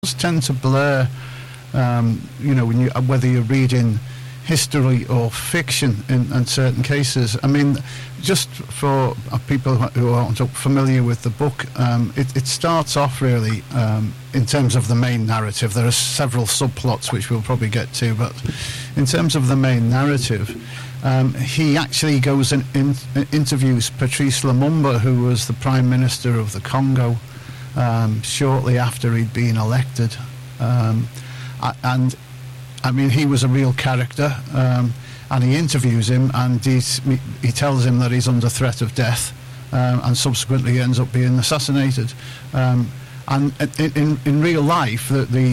tend to blur. Whether you're reading history or fiction in certain cases. I mean, just for people who aren't familiar with the book, it starts off really in terms of the main narrative. There are several subplots which we'll probably get to, but in terms of the main narrative, he actually goes and interviews Patrice Lumumba, who was the Prime Minister of the Congo, shortly after he'd been elected. And I mean, he was a real character, and he interviews him, and he tells him that he's under threat of death, and subsequently ends up being assassinated. And in real life,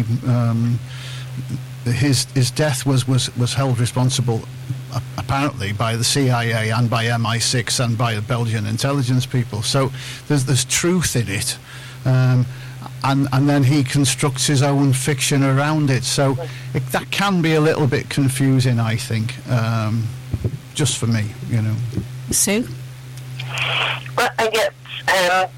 his death was held responsible, apparently, by the CIA and by MI6 and by the Belgian intelligence people. So there's truth in it. And then he constructs his own fiction around it. So that can be a little bit confusing, I think, just for me, Sue? Well, I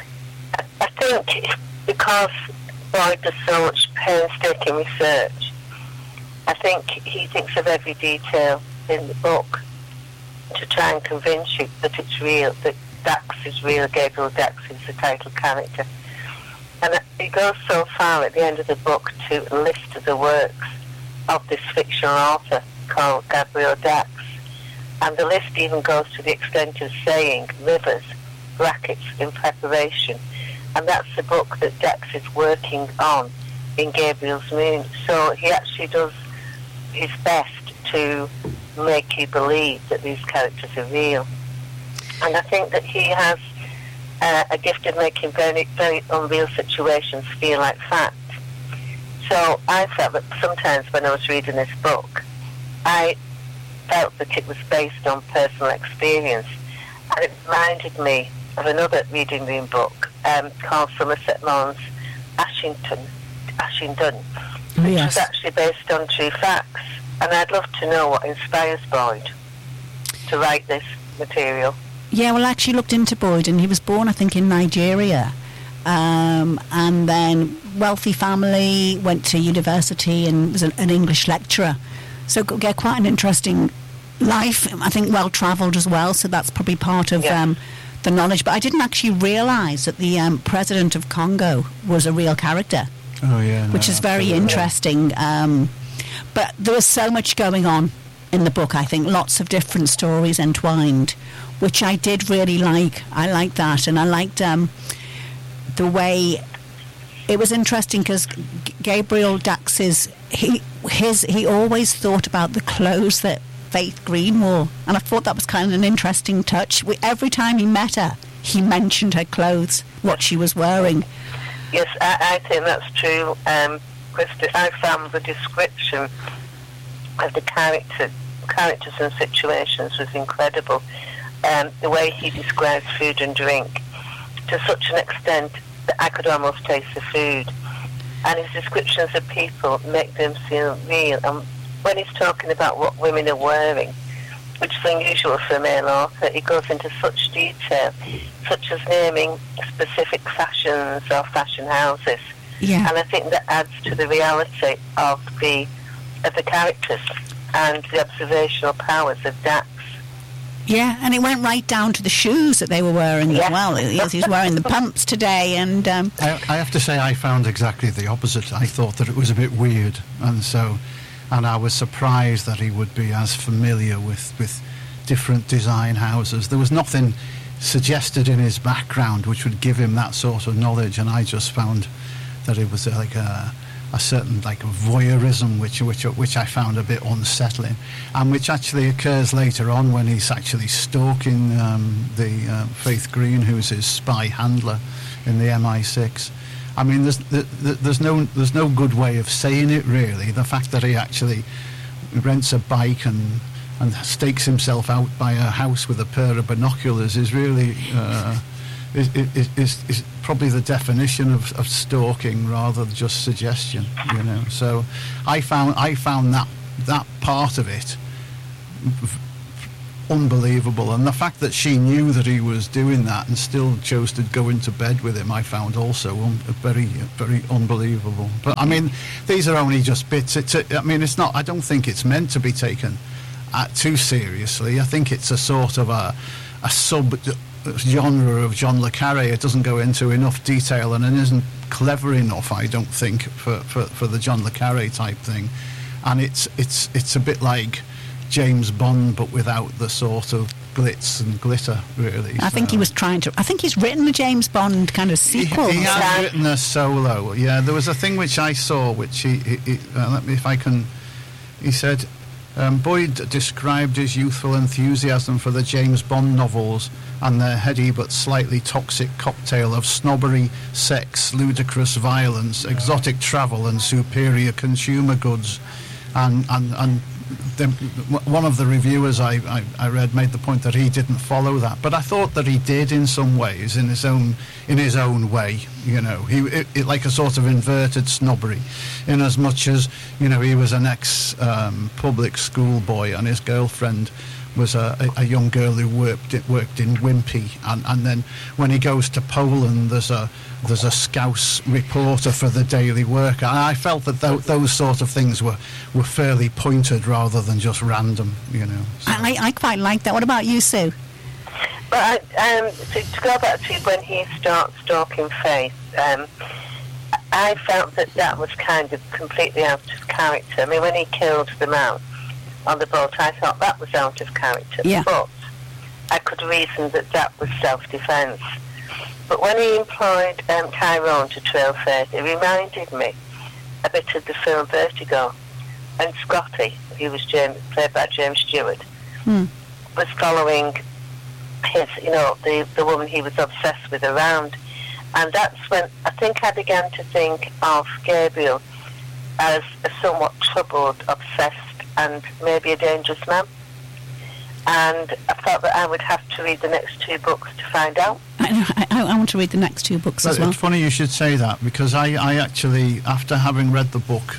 think because Boyd does so much painstaking research, I think he thinks of every detail in the book to try and convince you that it's real, that Dax is real, Gabriel Dax is the title character. And he goes so far at the end of the book to list the works of this fictional author called Gabriel Dax. And the list even goes to the extent of saying Rivers, brackets, in preparation. And that's the book that Dax is working on in Gabriel's Moon. So he actually does his best to make you believe that these characters are real. And I think that he has a gift of making very, very unreal situations feel like fact. So I felt that sometimes when I was reading this book, I felt that it was based on personal experience. And it reminded me of another reading room book called Somerset Maugham's Ashington, which was actually based on true facts. And I'd love to know what inspires Boyd to write this material. Yeah, well, I actually looked into Boyd, and he was born, I think, in Nigeria. And then wealthy family, went to university and was an English lecturer. So quite an interesting life. I think well-travelled as well, so that's probably part of the knowledge. But I didn't actually realise that the president of Congo was a real character. Oh, yeah. Which is very interesting. But there was so much going on in the book, I think. Lots of different stories entwined, which I did really like. I liked that, and I liked the way it was interesting because Gabriel Dax's he always thought about the clothes that Faith Green wore, and I thought that was kind of an interesting touch. Every time he met her, he mentioned her clothes, what she was wearing. Yes, I think that's true, Krista. I found the description of the characters and situations was incredible. The way he describes food and drink to such an extent that I could almost taste the food. And his descriptions of people make them feel real. And when he's talking about what women are wearing, which is unusual for a male author, he goes into such detail, such as naming specific fashions or fashion houses. Yeah. And I think that adds to the reality of the characters and the observational powers of Dax. Yeah, and it went right down to the shoes that they were wearing as well. He's wearing the pumps today, and I have to say I found exactly the opposite. I thought that it was a bit weird, and I was surprised that he would be as familiar with different design houses. There was nothing suggested in his background which would give him that sort of knowledge, and I just found that it was like a certain voyeurism which I found a bit unsettling, and which actually occurs later on when he's actually stalking the Faith Green, who's his spy handler in the MI6. I mean, there's no good way of saying it really. The fact that he actually rents a bike and stakes himself out by a house with a pair of binoculars is really is probably the definition of stalking rather than just suggestion, So I found that part of it unbelievable. And the fact that she knew that he was doing that and still chose to go into bed with him, I found also very, very unbelievable. But I mean, these are only just bits. It's not. I don't think it's meant to be taken too seriously. I think it's a sort of a sub genre of John le Carré. It doesn't go into enough detail and it isn't clever enough, I don't think, for the John le Carré type thing. And it's a bit like James Bond, but without the sort of glitz and glitter, really. I think he was trying to. I think he's written a James Bond kind of sequel. He has written a solo. Yeah, there was a thing which I saw, which he let me, if I can. He said, Boyd described his youthful enthusiasm for the James Bond novels and their heady but slightly toxic cocktail of snobbery, sex, ludicrous violence, exotic travel, and superior consumer goods, and one of the reviewers I read made the point that he didn't follow that, but I thought that he did in some ways, in his own way. You know, he like a sort of inverted snobbery, in as much as, you know, he was an public school boy and his girlfriend was a young girl who worked in Wimpy, and then when he goes to Poland, there's a Scouse reporter for the Daily Worker. And I felt that those sort of things were fairly pointed rather than just random, you know. So. I quite like that. What about you, Sue? Well, to go back to when he starts stalking Faith, I felt that was kind of completely out of character. I mean, when he killed the mouse on the boat, I thought that was out of character. Yeah. But I could reason that was self-defence. But when he employed Tyrone to trail Faith, it reminded me a bit of the film Vertigo. And Scotty, who was played by James Stewart, was following his, the woman he was obsessed with around. And that's when I think I began to think of Gabriel as a somewhat troubled, obsessed, and maybe a dangerous man. And I thought that I would have to read the next two books to find out. I want to read the next two books as well. It's funny you should say that, because I actually, after having read the book,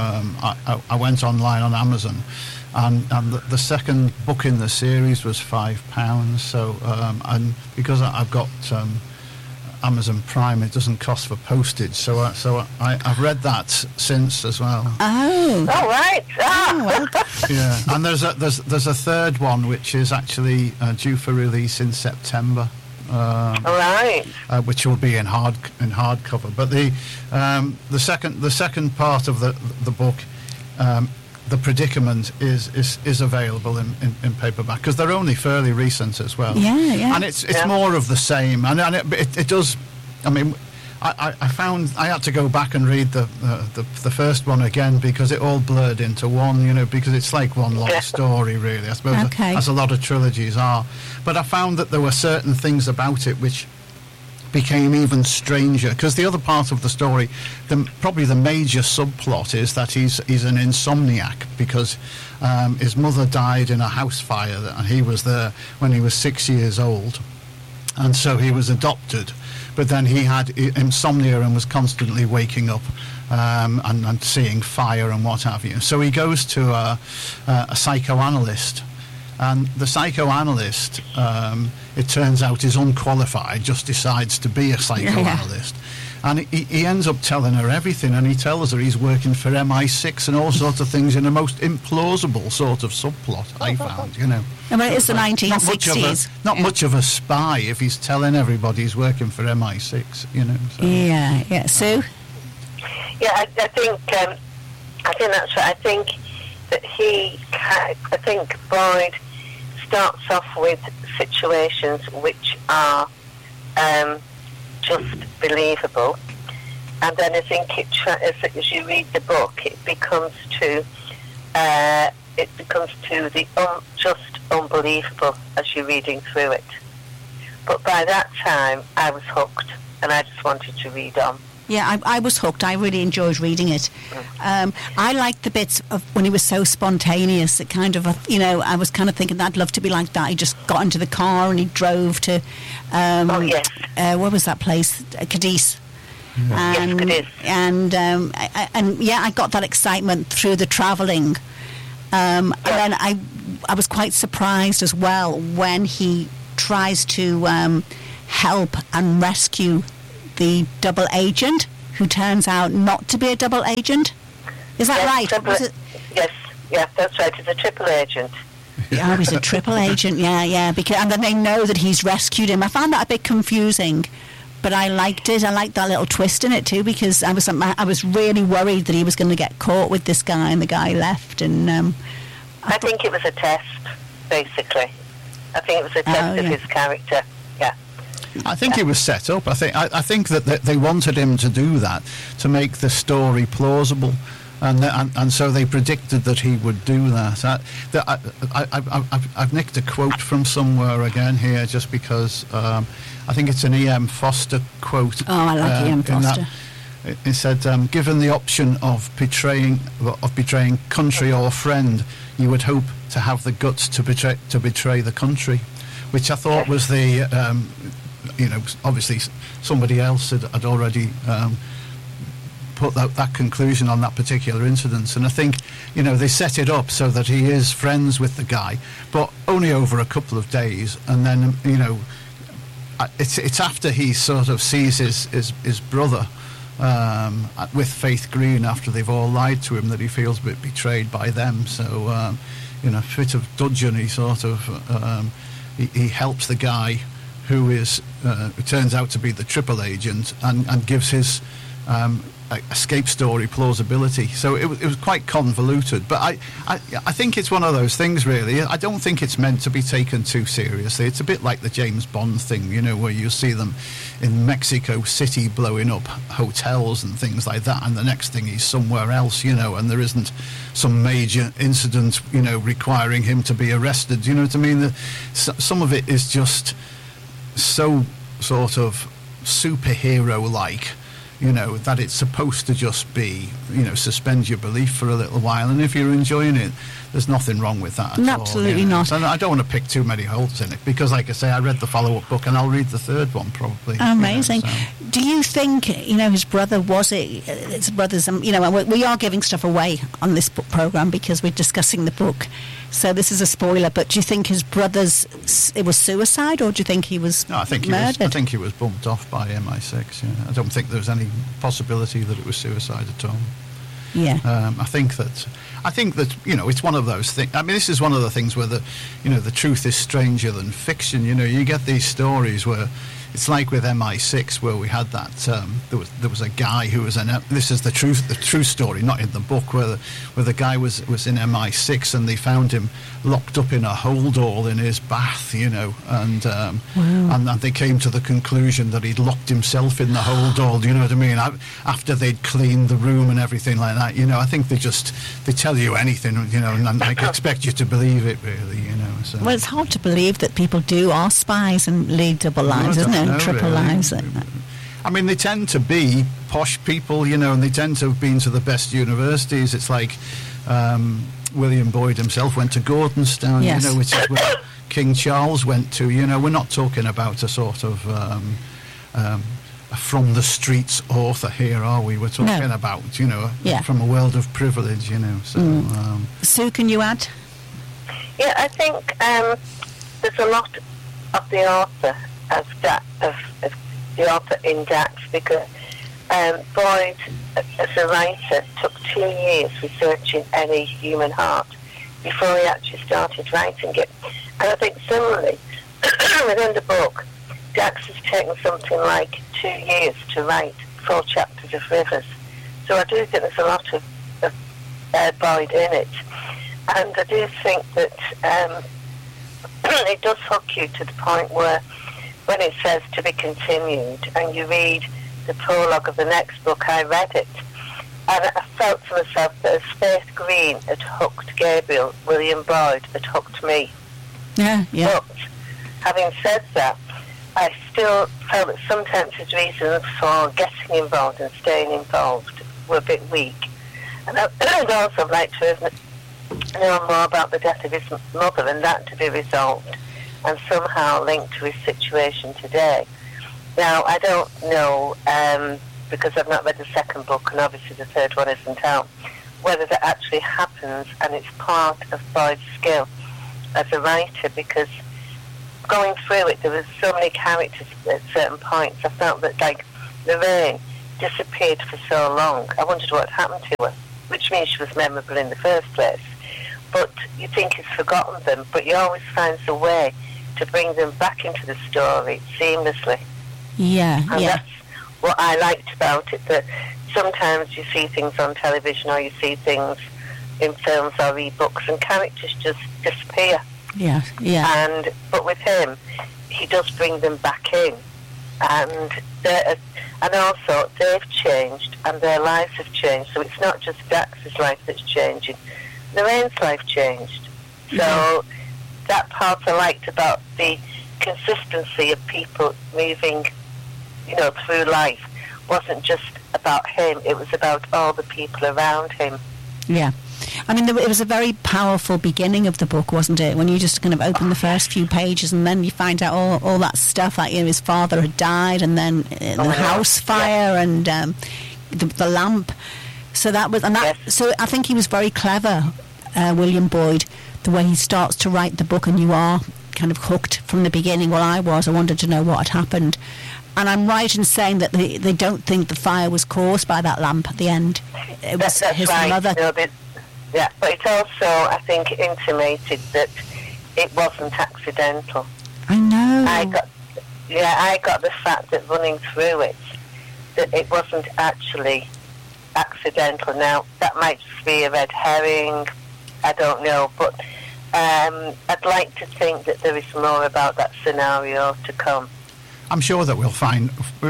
I went online on Amazon, and the second book in the series was £5. So, and because I've got Amazon Prime, it doesn't cost for postage. So I've read that since as well. Oh, right. Oh, well. Yeah, and there's a third one which is actually due for release in September. Right. Which will be in hardcover. But the second part of the book, The Predicament, is available in paperback, because they're only fairly recent as well. Yeah. And it's more of the same, and it does. I mean, I found I had to go back and read the first one again, because it all blurred into one, because it's like one long story, really, I suppose, as a lot of trilogies are. But I found that there were certain things about it which became even stranger, because the other part of the story, probably the major subplot, is that he's an insomniac, because his mother died in a house fire, and he was there when he was 6 years old, and so he was adopted. But then he had insomnia and was constantly waking up and seeing fire and what have you. So he goes to a psychoanalyst, and the psychoanalyst, it turns out, is unqualified, just decides to be a psychoanalyst. Yeah. And he ends up telling her everything, and he tells her he's working for MI6 and all sorts of things in a most implausible sort of subplot, I found, I mean, it's the 1960s. Not much of a spy if he's telling everybody he's working for MI6, So. Yeah. Sue? Yeah, I think that's right. I think that Boyd starts off with situations which are just believable, and then I think as you read the book, it becomes to the just unbelievable as you're reading through it. But by that time, I was hooked, and I just wanted to read on. Yeah, I was hooked. I really enjoyed reading it. I liked the bits of when he was so spontaneous. It kind of, I was kind of thinking that I'd love to be like that. He just got into the car and he drove to, what was that place? Cadiz. Yes, Cadiz. And I got that excitement through the travelling. And then I was quite surprised as well when he tries to help and rescue the double agent, who turns out not to be a double agent. Is that right? Yes, that's right. He's a triple agent. Oh, he's a triple agent, yeah. Because, and then they know that he's rescued him. I found that a bit confusing, but I liked it. I liked that little twist in it too, because I was really worried that he was going to get caught with this guy, and the guy left. And I think it was a test, basically. I think it was a test of his character. Yeah. I think it was set up. I think that they wanted him to do that, to make the story plausible. And so they predicted that he would do that. I've nicked a quote from somewhere again here, just because I think it's an E.M. Foster quote. Oh, I like E.M. Foster. He said, "Given the option of betraying country or friend, you would hope to have the guts to betray the country," which I thought was the, obviously somebody else had already. Put that conclusion on that particular incident, and I think they set it up so that he is friends with the guy, but only over a couple of days, and then it's after he sort of sees his brother with Faith Green, after they've all lied to him, that he feels a bit betrayed by them. So a bit of dudgeon, he sort of he helps the guy who turns out to be the triple agent, and gives his escape story plausibility. So it was quite convoluted, but I think it's one of those things, really. I don't think it's meant to be taken too seriously. It's a bit like the James Bond thing, where you see them in Mexico City blowing up hotels and things like that, and the next thing he's somewhere else, and there isn't some major incident, requiring him to be arrested. You know what I mean? Some of it is just so sort of superhero-like, that it's supposed to just be, suspend your belief for a little while, and if you're enjoying it, there's nothing wrong with that at all. Absolutely not. And I don't want to pick too many holes in it, because, like I say, I read the follow-up book, and I'll read the third one probably. Amazing. Do you think, his brother his brother's, we are giving stuff away on this book programme because we're discussing the book, so this is a spoiler, but do you think his it was suicide, or do you think he was murdered? I think he was bumped off by MI6, I don't think there was any possibility that it was suicide at all. Yeah. I think that it's one of those things. I mean, this is one of the things where the truth is stranger than fiction. You get these stories where it's like with MI6, where we had that there was a guy who was this is the true story, not in the book, where the guy was in MI6, and they found him locked up in a holdall in his bath, and they came to the conclusion that he'd locked himself in the holdall. You know what I mean? After they'd cleaned the room and everything like that. I think they tell you anything, and I expect you to believe it, really. So. Well, it's hard to believe that people are spies and lead double lives, isn't it? Triple lives. I mean, they tend to be posh people, and they tend to have been to the best universities. It's like William Boyd himself went to Gordonstown, yes. Which is where King Charles went to. We're not talking about a sort of from the streets author here, are we? We're talking about, from a world of privilege, So, Sue, can you add? Yeah, I think there's a lot of the author of the author in Dax, because Boyd, as a writer, took 2 years researching any human heart before he actually started writing it. And I think similarly, within the book, Dax has taken something like 2 years to write 4 chapters of Rivers. So I do think there's a lot of Boyd in it. And I do think that it does hook you to the point where, when it says to be continued, and you read the prologue of the next book, I read it, and I felt to myself that as Faith Green had hooked Gabriel, William Boyd had hooked me. Yeah. But having said that, I still felt that sometimes his reasons for getting involved and staying involved were a bit weak. And I'd also like to know more about the death of his mother, and that to be resolved and somehow linked to his situation today. Now, I don't know, because I've not read the second book, and obviously the third one isn't out, whether that actually happens and it's part of Boyd's skill. as a writer, because going through it, there were so many characters at certain points. I felt that, like, Lorraine disappeared for so long. I wondered what happened to her, which means she was memorable in the first place. But you think he's forgotten them, but he always finds a way to bring them back into the story seamlessly. Yeah, and yeah. that's what I liked about it, that sometimes you see things on television or you see things in films or e-books and characters just disappear. Yeah, yeah. But with him, he does bring them back in, and also they've changed and their lives have changed. So it's not just Dax's life that's changing; Lorraine's life changed. So that part I liked about the consistency of people moving, through life. Wasn't just about him; it was about all the people around him. Yeah. I mean, it was a very powerful beginning of the book, wasn't it? When you just kind of open the first few pages and then you find out all that stuff, like, his father had died, and then the house fire and the lamp. So that was, so I think he was very clever, William Boyd, the way he starts to write the book, and you are kind of hooked from the beginning. Well, I wanted to know what had happened. And I'm right in saying that they don't think the fire was caused by that lamp at the end. It was his mother. Yeah, but it also, I think, intimated that it wasn't accidental. I know. I got the fact that running through it, that it wasn't actually accidental. Now, that might just be a red herring, I don't know, but I'd like to think that there is more about that scenario to come. I'm sure that we'll find,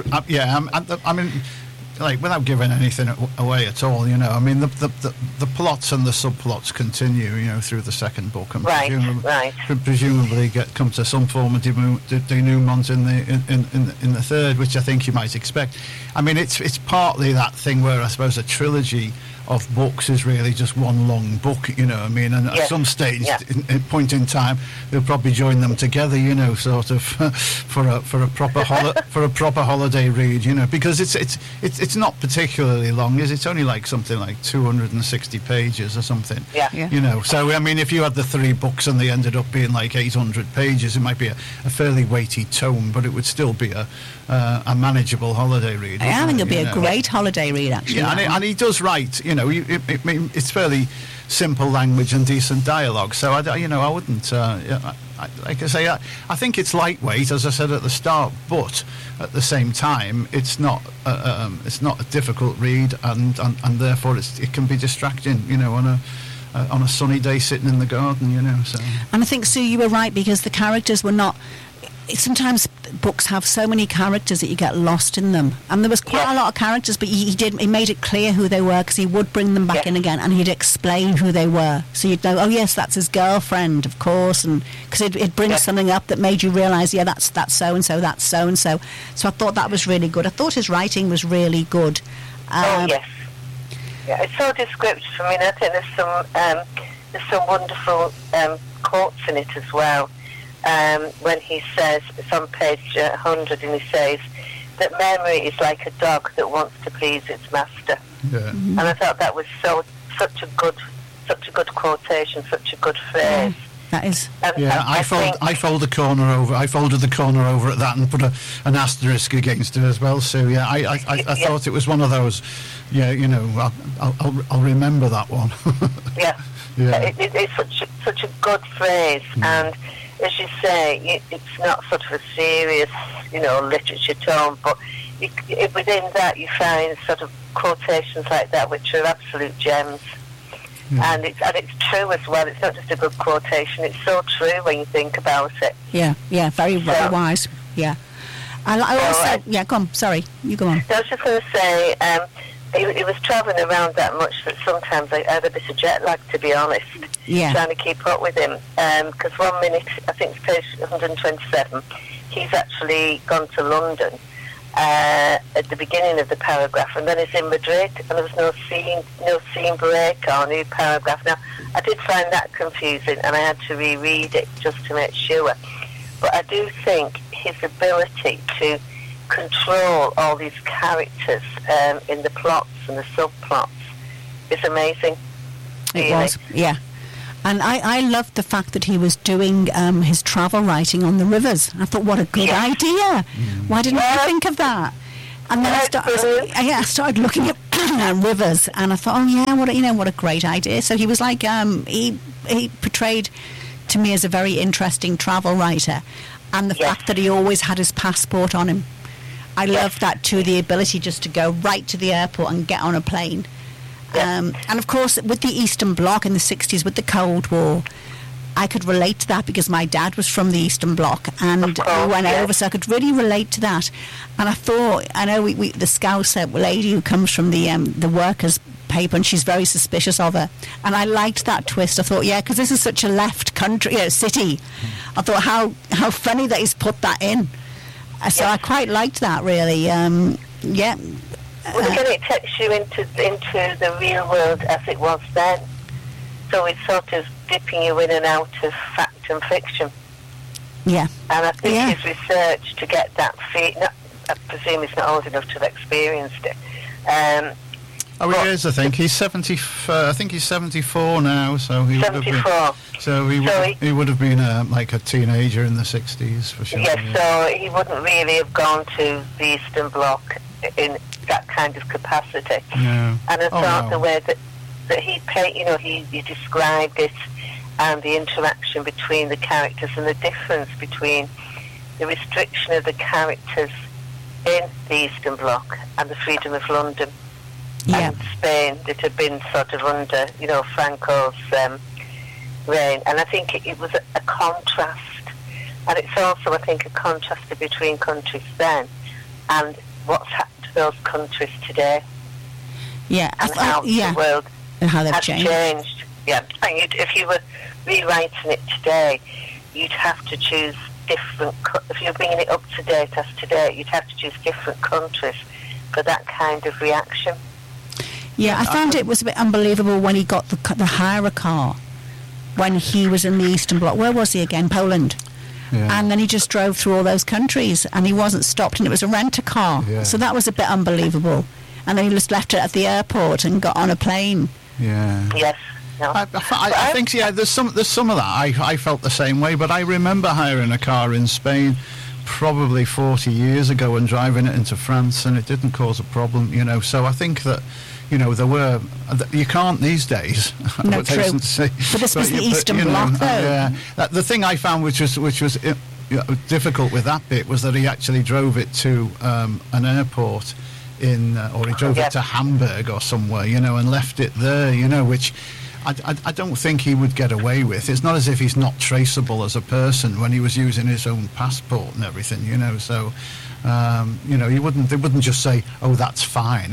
I mean, like, without giving anything away at all, I mean, the plots and the subplots continue, through the second book, and presumably come to some form of denouement in the third, which I think you might expect. I mean, it's partly that thing where I suppose a trilogy of books is really just one long book, and at some stage, point in time, they'll probably join them together, sort of for a proper holiday read, because it's not particularly long, is it? It's only like something like 260 pages or something. So I mean, if you had the 3 books and they ended up being like 800 pages, it might be a fairly weighty tome, but it would still be a manageable holiday read. I think it'll be a great holiday read, actually. Yeah, and he does write, it's fairly simple language and decent dialogue. So I wouldn't. Like I say, I think it's lightweight, as I said at the start, but at the same time, it's not a difficult read, and therefore it can be distracting, on a sunny day sitting in the garden, So. And I think, Sue, you were right, because the characters were not. Sometimes books have so many characters that you get lost in them, and there was quite a lot of characters, but he made it clear who they were, because he would bring them back in again, and he'd explain who they were, so you'd know, oh yes, that's his girlfriend, of course, and because it'd bring something up that made you realise, that's so and so, that's so and so. So I thought that was really good. I thought his writing was really good. It's so descriptive. I mean, I think there's some wonderful quotes in it as well. When he says, it's on page 100, and he says that memory is like a dog that wants to please its master. Yeah. And I thought that was such a good quotation, such a good phrase. That is. I folded the corner over at that and put an asterisk against it as well. So I thought it was one of those. I'll remember that one. It's such a good phrase, and as you say, it's not sort of a serious, literature tone, but within that you find sort of quotations like that which are absolute gems. And it's true as well. It's not just a good quotation. It's so true when you think about it. Yeah, very wise. Yeah. Go on. Sorry, you go on. I was just going to say, he was travelling around that much that sometimes I had a bit of jet lag, to be honest, trying to keep up with him. Because 1 minute, I think it's page 127, he's actually gone to London at the beginning of the paragraph, and then he's in Madrid, and there was no scene break or new paragraph. Now, I did find that confusing, and I had to reread it just to make sure. But I do think his ability to control all these characters in the plots and the subplots is amazing. It was, yeah. And I loved the fact that he was doing his travel writing on the rivers. I thought, what a good idea. Why didn't I think of that? And then I started looking at rivers, and I thought, oh yeah, what a great idea. So he was like, he portrayed to me as a very interesting travel writer, and the fact that he always had his passport on him. I loved that too, the ability just to go right to the airport and get on a plane. And of course, with the Eastern Bloc in the 60s, with the Cold War, I could relate to that because my dad was from the Eastern Bloc, and we went over, so I could really relate to that. And I thought, I know the Scouse lady who comes from the workers' paper, and she's very suspicious of her. And I liked that twist. I thought, because this is such a left country, city. I thought how funny that he's put that in. So I quite liked that, really. Well, again, it takes you into the real world as it was then. So it's sort of dipping you in and out of fact and fiction. Yeah. And I think his research to get that I presume he's not old enough to have experienced it. He is, I think. He's 74 now, so he 74. He would have been like a teenager in the 60s, for sure. Yes, so he wouldn't really have gone to the Eastern Bloc in that kind of capacity. Yeah. And I thought the way that he described it, and the interaction between the characters, and the difference between the restriction of the characters in the Eastern Bloc and the freedom of London and Spain that had been sort of under, Franco's reign. And I think it was a contrast. And it's also, I think, a contrast between countries then and what's happened to those countries today. Yeah. And how the world and how they've has changed. Yeah. And if you were rewriting it today, you'd have to choose different... If you're bringing it up to date as today, you'd have to choose different countries for that kind of reaction. Yeah, I found it was a bit unbelievable when he got the hire a car when he was in the Eastern Bloc. Where was he again? Poland. Yeah. And then he just drove through all those countries, and he wasn't stopped, and it was a rent-a-car. Yeah. So that was a bit unbelievable. And then he just left it at the airport and got on a plane. Yeah. Yes. No. I think there's some of that. I felt the same way, but I remember hiring a car in Spain probably 40 years ago and driving it into France, and it didn't cause a problem, So I think that, there were... You can't these days. No, true. But this was the Eastern Bloc, though. The thing I found which was difficult with that bit was that he actually drove it to an airport or he drove it to Hamburg or somewhere, and left it there, which... I don't think he would get away with. It's not as if he's not traceable as a person when he was using his own passport and everything, So, they wouldn't just say, "Oh, that's fine."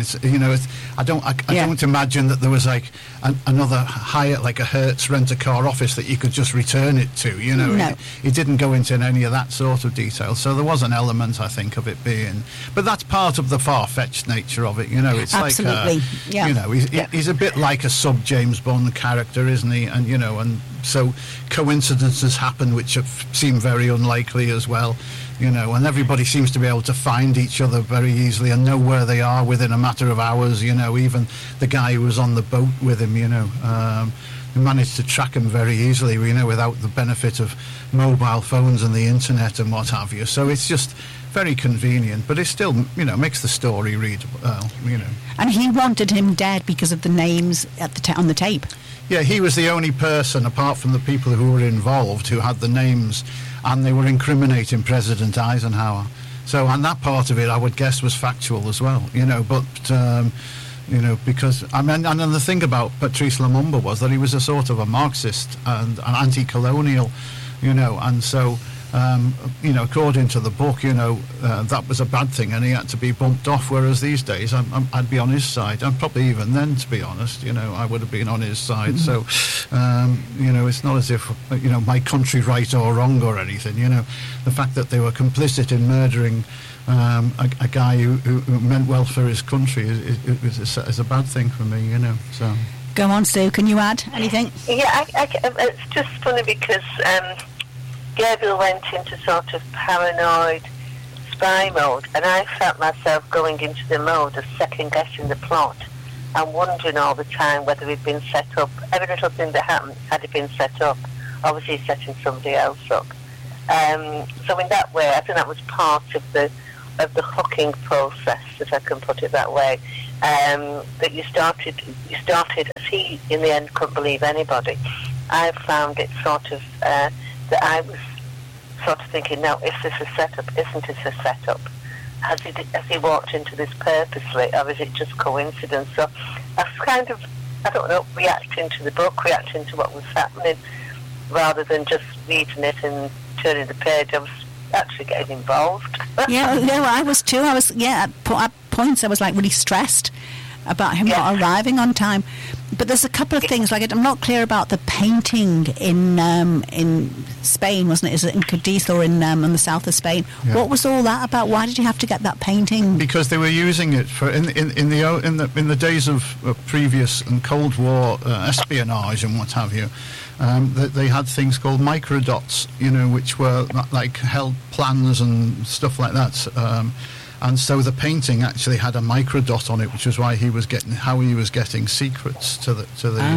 I don't imagine that there was like another Hyatt, like a Hertz rent-a-car office that you could just return it to. No. He didn't go into any of that sort of detail. So there was an element, I think, of it being, but that's part of the far-fetched nature of it. It's absolutely. He's a bit like a sub James Bond character, isn't he? And and so coincidences happen which seem very unlikely as well, and everybody seems to be able to find each other very easily and know where they are within a matter of hours, even the guy who was on the boat with him, we managed to track him very easily, without the benefit of mobile phones and the internet and what have you. So it's just very convenient, but it still, makes the story readable, And he wanted him dead because of the names on the tape. Yeah, he was the only person, apart from the people who were involved, who had the names, and they were incriminating President Eisenhower. So, and that part of it, I would guess, was factual as well, but... because and then the thing about Patrice Lumumba was that he was a sort of a Marxist and an anti-colonial, and so according to the book, that was a bad thing, and he had to be bumped off. Whereas these days, I'd be on his side, and probably even then, to be honest, I would have been on his side. So, it's not as if my country right or wrong or anything. The fact that they were complicit in murdering a guy who meant well for his country is a bad thing for me, So go on, Sue. Can you add anything? Yeah, it's just funny because Gabriel went into sort of paranoid spy mode, and I felt myself going into the mode of second guessing the plot and wondering all the time whether he'd been set up. Every little thing that happened, had he been set up, obviously setting somebody else up. So in that way, I think that was part of the hooking process, if I can put it that way. That you started as he in the end couldn't believe anybody. I found it sort of that I was sort of thinking, now, is this a setup? Isn't it a setup? Has he walked into this purposely, or is it just coincidence? So I was kind of, I don't know, reacting to the book, reacting to what was happening, rather than just reading it and turning the page. I was actually getting involved. Yeah, no, I was too. I was, at points I was like really stressed about him not arriving on time. But there's a couple of things, like I'm not clear about the painting in Spain, wasn't it? Is it in Cadiz or in the south of Spain? Yeah. What was all that about? Why did you have to get that painting? Because they were using it for in the days of previous and Cold War espionage and what have you. They had things called microdots, which were like held plans and stuff like that. And so the painting actually had a microdot on it, which is why he was getting secrets to the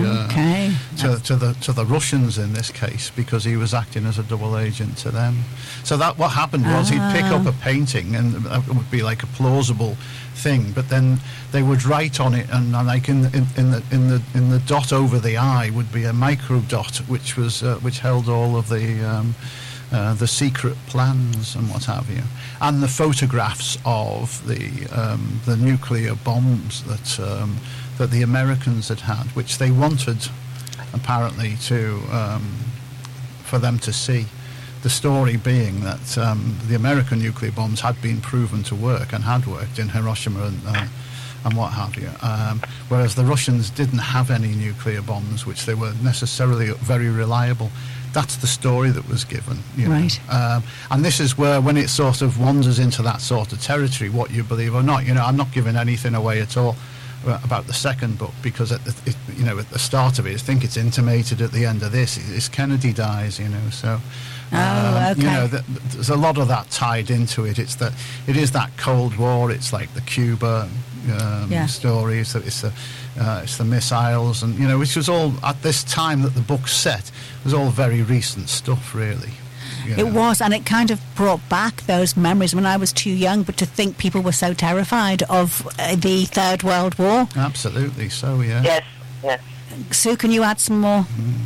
Russians in this case, because he was acting as a double agent to them. So that what happened was he'd pick up a painting, and it would be like a plausible thing, but then they would write on it, and like in the dot over the eye would be a microdot, which held all of the secret plans and what have you, and the photographs of the nuclear bombs that the Americans had, which they wanted apparently for them to see. The story being that the American nuclear bombs had been proven to work and had worked in Hiroshima and what have you, whereas the Russians didn't have any nuclear bombs, which they were necessarily very reliable. That's the story that was given, right? And this is where, when it sort of wanders into that sort of territory, what you believe or not, I'm not giving anything away at all about the second book, because at the start of it, I think it's intimated at the end of this, is Kennedy dies, so. Okay. There's a lot of that tied into it. It is that Cold War. It's like the Cuba story. It's the missiles, and which was all at this time that the book's set. It was all very recent stuff, really. It was, and it kind of brought back those memories when I was too young. But to think people were so terrified of the Third World War. Absolutely. So yeah. Yes. Sue, can you add some more?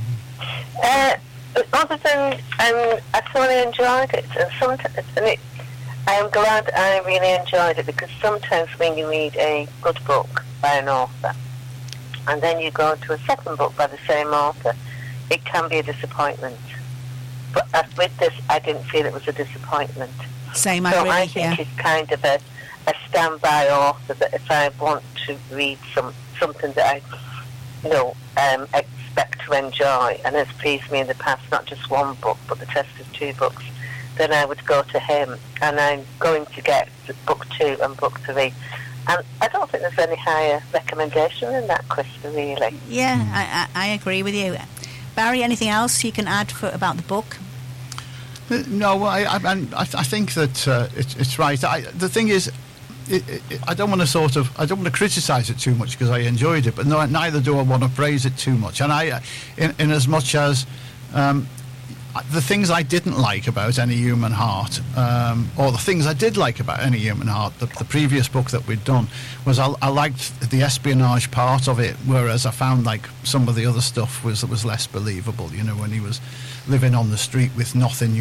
Other than I thoroughly enjoyed it, and I am glad I really enjoyed it, because sometimes when you read a good book by an author and then you go to a second book by the same author, it can be a disappointment. But with this, I didn't feel it was a disappointment. Same, I think it's kind of a standby author that if I want to read something that I expect to enjoy and has pleased me in the past, not just one book but the test of two books, then I would go to him, and I'm going to get book 2 and book 3. And I don't think there's any higher recommendation than that, Krista, really. Yeah, I agree with you. Barry, anything else you can add about the book? No, I think that it's right. The thing is, I don't want to criticise it too much, because I enjoyed it, but neither do I want to praise it too much. And in as much as the things I didn't like about Any Human Heart, or the things I did like about Any Human Heart, the previous book that we'd done, was I liked the espionage part of it, whereas I found like some of the other stuff was less believable. When he was living on the street with nothing,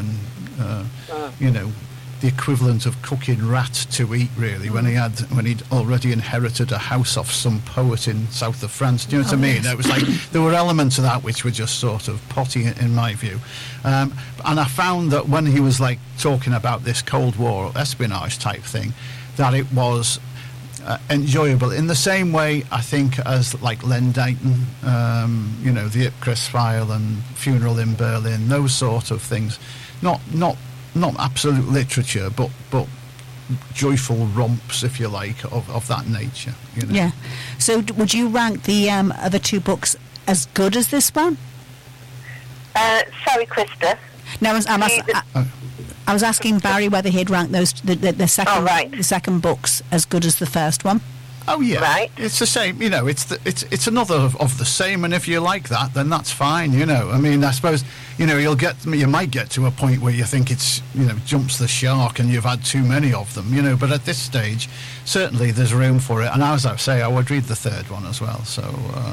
the equivalent of cooking rats to eat, really, when he'd already inherited a house off some poet in south of France. Do you know what I mean? Yes. It was like there were elements of that which were just sort of potty in my view, and I found that when he was like talking about this Cold War espionage type thing, that it was enjoyable in the same way, I think, as like Len Deighton, the Ipcress File and Funeral in Berlin, those sort of things. Not absolute literature, but joyful romps, if you like, of that nature. Yeah. So would you rank the other two books as good as this one? Sorry, Krista. No, I was asking Barry whether he'd rank those the second books as good as the first one. Oh yeah, right? It's the same. It's another of the same. And if you like that, then that's fine. I mean, I suppose you might get to a point where you think it's jumps the shark and you've had too many of them. But at this stage, certainly there's room for it. And as I say, I would read the third one as well. So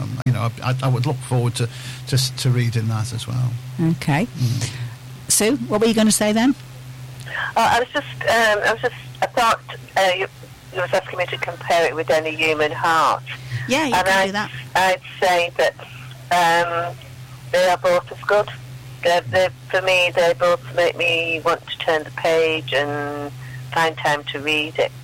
I would look forward to reading that as well. Okay. Sue, what were you going to say then? I thought you was asking me to compare it with Any Human Heart. Yeah, you can do that. I'd say that they are both as good. For me, they both make me want to turn the page and find time to read it.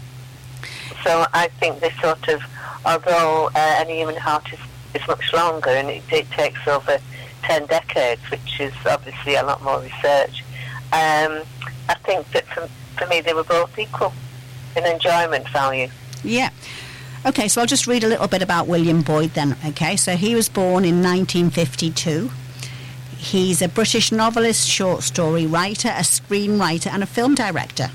So I think they sort of, although Any Human Heart is much longer and it takes over 10 decades, which is obviously a lot more research, I think that for me they were both equal in enjoyment value. Yeah. Okay, so I'll just read a little bit about William Boyd then. Okay, so he was born in 1952. He's a British novelist, short story writer, a screenwriter and a film director.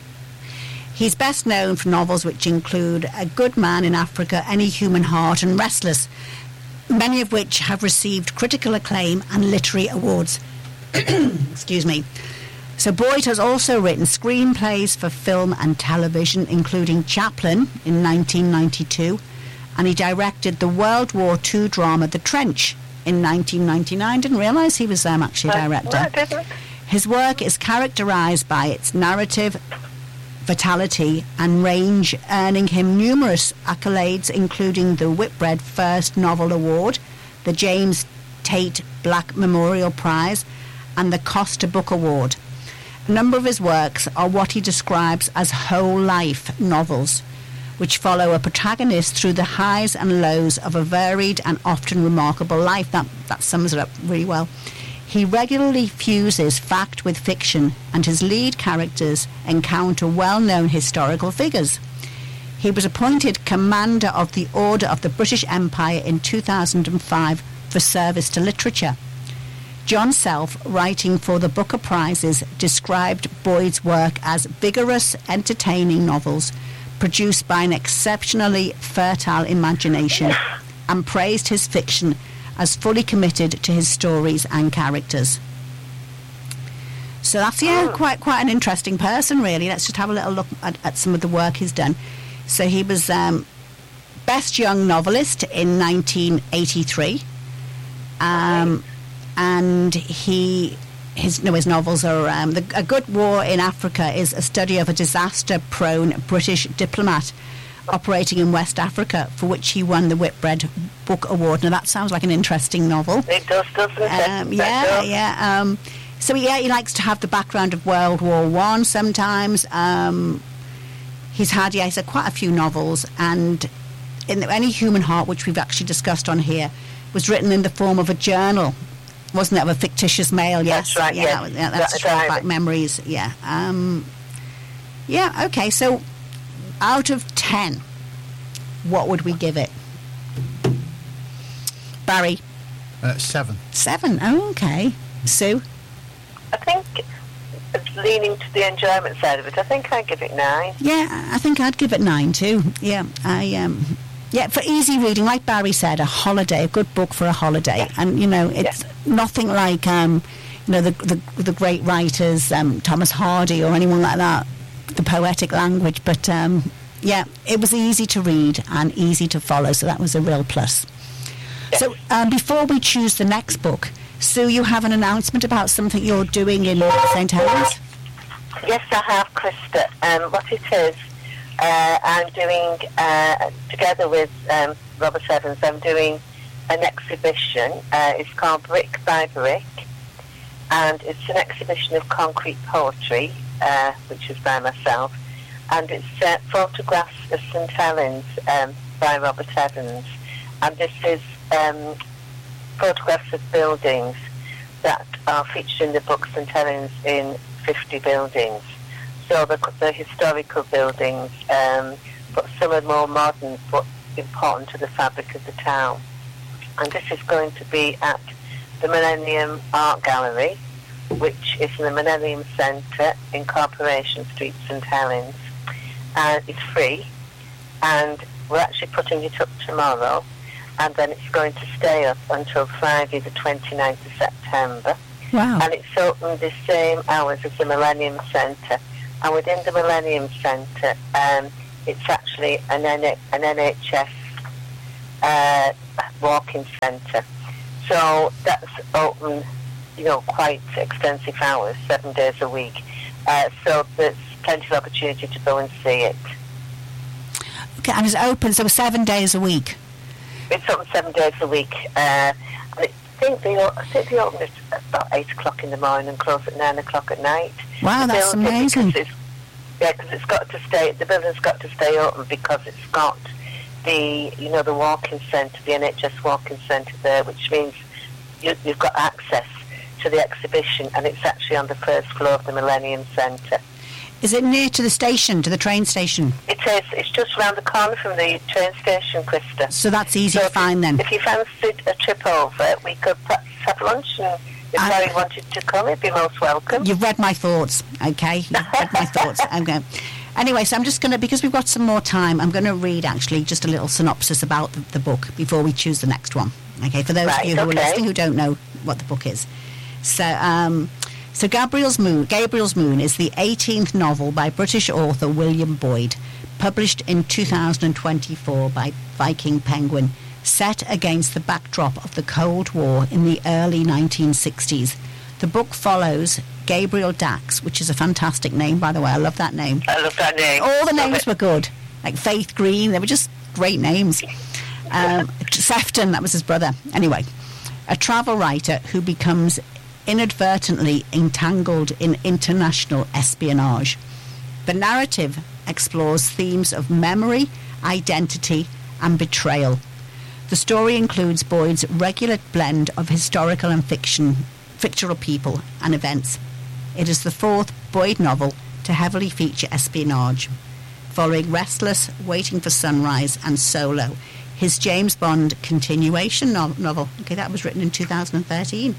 He's best known for novels which include A Good Man in Africa, Any Human Heart and Restless, many of which have received critical acclaim and literary awards. Excuse me. So Boyd has also written screenplays for film and television, including Chaplin in 1992, and he directed the World War II drama The Trench in 1999. Didn't realise he was actually a director. No, I didn't. His work is characterised by its narrative, vitality and range, earning him numerous accolades, including the Whitbread First Novel Award, the James Tate Black Memorial Prize, and the Costa Book Award. A number of his works are what he describes as whole life novels, which follow a protagonist through the highs and lows of a varied and often remarkable life. That sums it up really well. He regularly fuses fact with fiction, and his lead characters encounter well-known historical figures. He was appointed Commander of the Order of the British Empire in 2005 for service to literature. John Self, writing for the Booker Prizes, described Boyd's work as vigorous, entertaining novels produced by an exceptionally fertile imagination, and praised his fiction as fully committed to his stories and characters. So that's quite an interesting person, really. Let's just have a little look at some of the work he's done. So he was Best Young Novelist in 1983, and his novels are A Good War in Africa is a study of a disaster-prone British diplomat operating in West Africa, for which he won the Whitbread Book Award. Now that sounds like an interesting novel. It does, doesn't it? So he likes to have the background of World War I sometimes. He's had quite a few novels, and in Any Human Heart, which we've actually discussed on here, was written in the form of a journal, wasn't it, of a fictitious male? Yes, that's right. Yeah, that's throwback memories. Yeah. Okay. So, out of 10, what would we give it? Barry? 7. 7. Oh, okay. Sue? I think it's leaning to the enjoyment side of it. I think I'd give it 9. Yeah, I think I'd give it 9 too. Yeah, for easy reading, like Barry said, a holiday, a good book for a holiday. Yes. And it's nothing like the great writers, Thomas Hardy or anyone like that, the poetic language. But it was easy to read and easy to follow, so that was a real plus. Yes. So before we choose the next book, Sue, you have an announcement about something you're doing in St Helens? Yes, I have, Krista. What it is, I'm doing, together with Robert Evans, I'm doing an exhibition. It's called Brick by Brick, and it's an exhibition of concrete poetry, which is by myself, and it's photographs of St Helens by Robert Evans, and this is photographs of buildings that are featured in the book St Helens in 50 buildings. So the historical buildings, but some are more modern but important to the fabric of the town. And this is going to be at the Millennium Art Gallery, which is in the Millennium Centre in Corporation Street, St Helens. And it's free, and we're actually putting it up tomorrow, and then it's going to stay up until Friday the 29th of September. Wow. And it's open the same hours as the Millennium Centre. And within the Millennium Centre, it's actually an NHS walking centre. So that's open, quite extensive hours, 7 days a week. So there's plenty of opportunity to go and see it. Okay, and it's open, so 7 days a week? It's open 7 days a week. I think they open at about 8 o'clock in the morning and close at 9 o'clock at night. Wow, that's amazing. Because it's got to stay, the building's got to stay open because it's got the walking centre, the NHS walking centre there, which means you've got access to the exhibition, and it's actually on the first floor of the Millennium Centre. Is it near to the station, to the train station? It is. It's just around the corner from the train station, Krista. So that's easy to find then? If you fancied a trip over, we could perhaps have lunch, and if Harry wanted to come, he'd be most welcome. You've read my thoughts, okay? You've read my thoughts. Okay. Anyway, so I'm just going to, because we've got some more time, I'm going to read actually just a little synopsis about the book before we choose the next one. Okay, for those of you who are listening who don't know what the book is. So Gabriel's Moon is the 18th novel by British author William Boyd, published in 2024 by Viking Penguin, set against the backdrop of the Cold War in the early 1960s. The book follows Gabriel Dax, which is a fantastic name, by the way. I love that name. I love that name. All the names were good. Like Faith Green, they were just great names. Sefton, that was his brother. Anyway, a travel writer who becomes inadvertently entangled in international espionage. The narrative explores themes of memory, identity, and betrayal. The story includes Boyd's regular blend of historical and fictional people and events. It is the fourth Boyd novel to heavily feature espionage, following Restless, Waiting for Sunrise, and Solo, his James Bond continuation novel. Okay, that was written in 2013.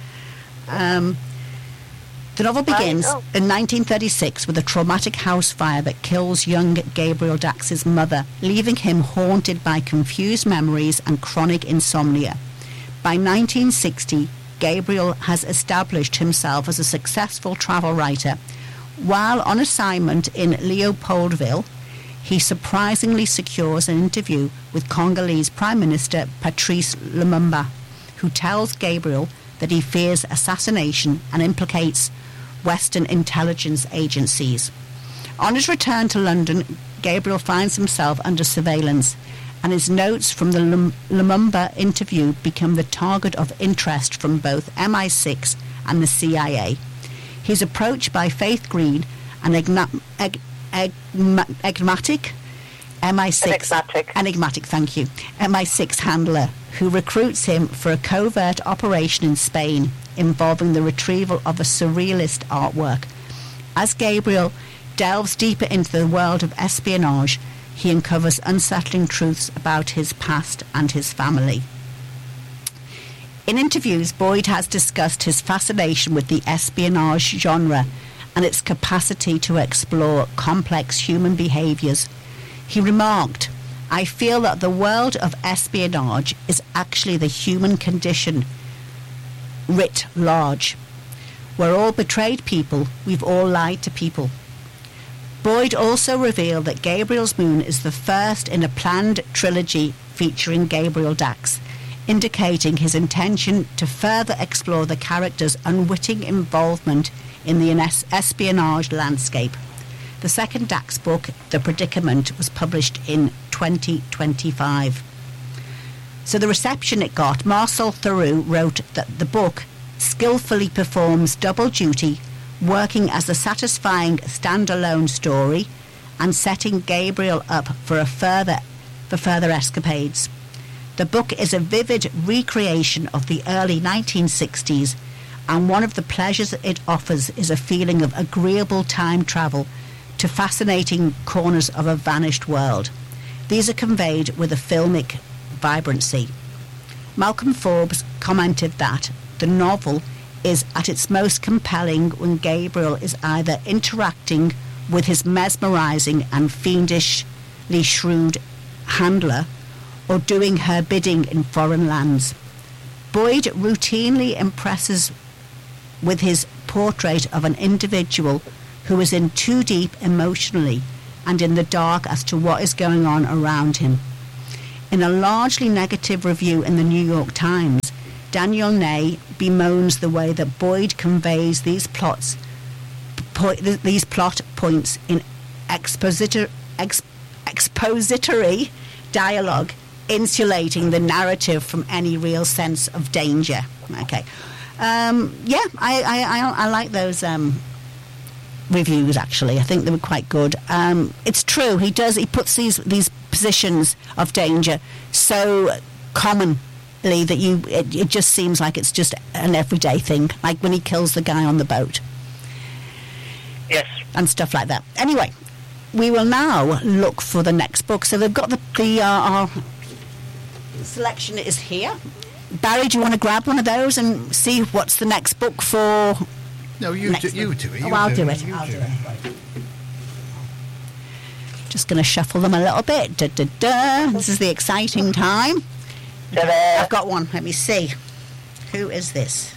The novel begins in 1936 with a traumatic house fire that kills young Gabriel Dax's mother, leaving him haunted by confused memories and chronic insomnia. By 1960, Gabriel has established himself as a successful travel writer. While on assignment in Leopoldville, he surprisingly secures an interview with Congolese Prime Minister Patrice Lumumba, who tells Gabriel that he fears assassination and implicates Western intelligence agencies. On his return to London, Gabriel finds himself under surveillance, and his notes from the Lumumba interview become the target of interest from both MI6 and the CIA. He's approached by Faith Green, an enigmatic MI6 handler who recruits him for a covert operation in Spain involving the retrieval of a surrealist artwork. As Gabriel delves deeper into the world of espionage, he uncovers unsettling truths about his past and his family. In interviews, Boyd has discussed his fascination with the espionage genre and its capacity to explore complex human behaviours. He remarked, "I feel that the world of espionage is actually the human condition writ large. We're all betrayed people. We've all lied to people." Boyd also revealed that Gabriel's Moon is the first in a planned trilogy featuring Gabriel Dax, indicating his intention to further explore the character's unwitting involvement in the espionage landscape. The second Dax book, The Predicament, was published in 2025. So the reception it got, Marcel Theroux wrote that the book skillfully performs double duty, working as a satisfying standalone story and setting Gabriel up for further escapades. The book is a vivid recreation of the early 1960s, and one of the pleasures it offers is a feeling of agreeable time travel to fascinating corners of a vanished world. These are conveyed with a filmic vibrancy. Malcolm Forbes commented that the novel is at its most compelling when Gabriel is either interacting with his mesmerising and fiendishly shrewd handler or doing her bidding in foreign lands. Boyd routinely impresses with his portrait of an individual who is in too deep emotionally and in the dark as to what is going on around him. In a largely negative review in the New York Times, Daniel Ney bemoans the way that Boyd conveys these plot points in expository dialogue, insulating the narrative from any real sense of danger. Okay, I like those reviews. Actually, I think they were quite good. It's true. He puts these positions of danger so commonly that it just seems like it's just an everyday thing, like when he kills the guy on the boat. Yes. And stuff like that. Anyway, we will now look for the next book. So they've got our selection is here. Barry, do you want to grab one of those and see what's the next book for? No, you do it. I'll do it. Just going to shuffle them a little bit. This is the exciting time. I've got one. Let me see. Who is this?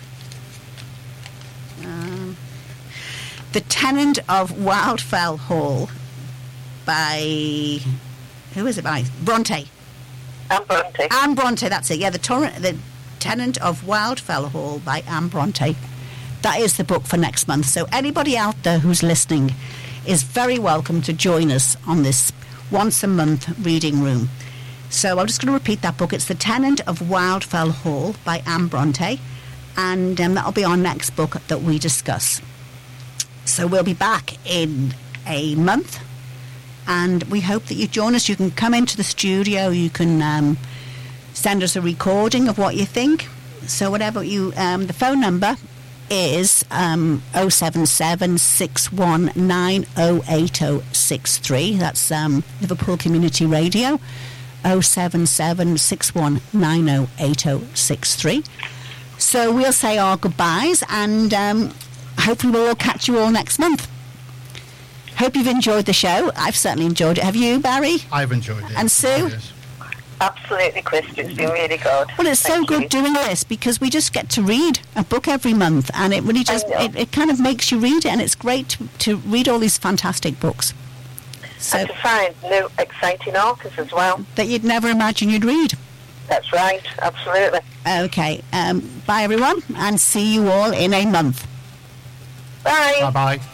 The Tenant of Wildfell Hall by... Who is it by? Bronte. Anne Bronte, that's it. Yeah, the Tenant of Wildfell Hall by Anne Bronte. That is the book for next month. So anybody out there who's listening is very welcome to join us on this once-a-month reading room. So I'm just going to repeat that book. It's The Tenant of Wildfell Hall by Anne Bronte, and that'll be our next book that we discuss. So we'll be back in a month, and we hope that you join us. You can come into the studio. You can send us a recording of what you think. So whatever the phone number is 077 619 08063. That's Liverpool Community Radio, 077 619 08063. So we'll say our goodbyes, and hopefully we'll catch you all next month. Hope you've enjoyed the show. I've certainly enjoyed it. Have you, Barry? I've enjoyed it. And Sue? Yes. Absolutely, Chris. It's been really good. Well, it's so good doing this because we just get to read a book every month, and it really just it kind of makes you read it, and it's great to read all these fantastic books. So, and to find new exciting authors as well that you'd never imagine you'd read. That's right, absolutely. Okay, bye everyone, and see you all in a month. Bye. Bye-bye.